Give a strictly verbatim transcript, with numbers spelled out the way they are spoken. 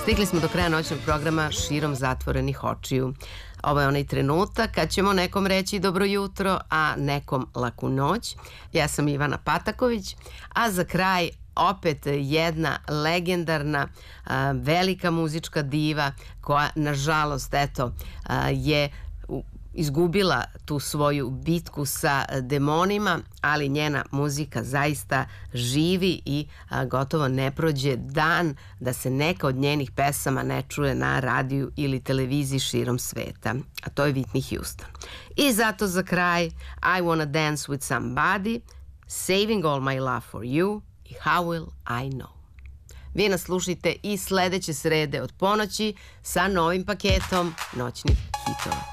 Stigli smo do kraja noćnog programa Širom zatvorenih očiju. Ovo je onaj trenutak kad ćemo nekom reći dobro jutro, a nekom laku noć. Ja sam Ivana Pataković, a za kraj opet jedna legendarna, a, velika muzička diva koja, nažalost, eto, a, je izgubila tu svoju bitku sa demonima, ali njena muzika zaista živi i a, gotovo ne prođe dan da se neka od njenih pesama ne čuje na radiju ili televiziji širom sveta, a to je Whitney Houston. I zato za kraj I Wanna Dance With Somebody, Saving All My Love For You i How Will I Know. Vi nas slušajte i sledeće srede od ponoći sa novim paketom noćnih hitova.